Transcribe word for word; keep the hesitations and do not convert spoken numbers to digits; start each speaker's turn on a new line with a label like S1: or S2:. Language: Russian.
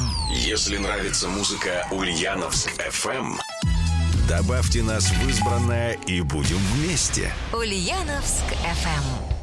S1: Если нравится музыка Ульяновск эф эм,
S2: добавьте нас в избранное и будем вместе.
S3: Ульяновск эф эм.